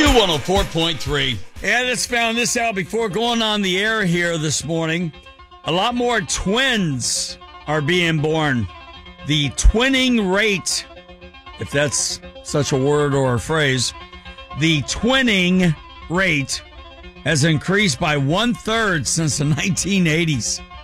104.3. Yeah, I just found this out before going on the air here this morning. A lot more twins are being born. The twinning rate, if that's such a word or a phrase, the twinning rate has increased by 1/3 since the 1980s.